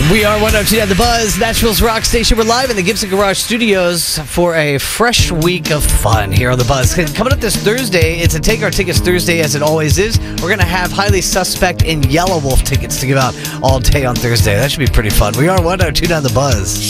We are 102 at the Buzz, Nashville's rock station. We're live in the Gibson Garage Studios for a fresh week of fun here on the Buzz. Coming up this Thursday, it's a Take Our Tickets Thursday, as it always is. We're going to have Highly Suspect and Yellow Wolf tickets to give out all day on Thursday. That should be pretty fun. We are 102 at the Buzz.